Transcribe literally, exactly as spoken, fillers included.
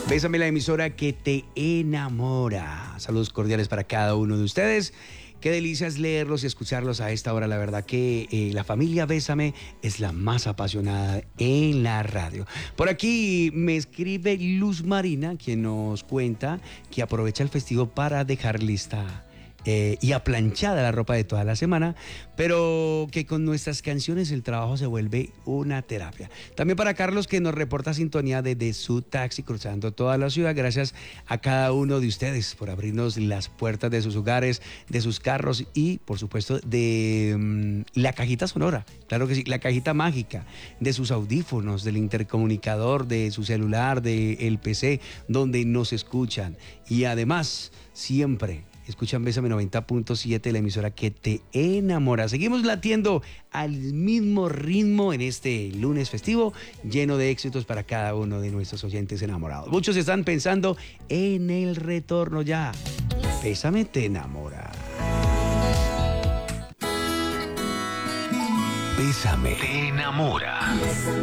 Bésame, la emisora que te enamora. Saludos cordiales para cada uno de ustedes. Qué delicia es leerlos y escucharlos a esta hora. La verdad que eh, la familia Bésame es la más apasionada en la radio. Por aquí me escribe Luz Marina, quien nos cuenta que aprovecha el festivo para dejar lista Eh, y aplanchada la ropa de toda la semana, pero que con nuestras canciones el trabajo se vuelve una terapia. También para Carlos, que nos reporta sintonía desde su taxi cruzando toda la ciudad. Gracias a cada uno de ustedes por abrirnos las puertas de sus hogares, de sus carros y, por supuesto, de um, la cajita sonora. Claro que sí, la cajita mágica, de sus audífonos, del intercomunicador, de su celular, del P C, donde nos escuchan. Y además, siempre escuchan Bésame noventa punto siete, la emisora que te enamora. Seguimos latiendo al mismo ritmo en este lunes festivo, lleno de éxitos para cada uno de nuestros oyentes enamorados. Muchos están pensando en el retorno ya. Bésame te enamora. Bésame te enamora.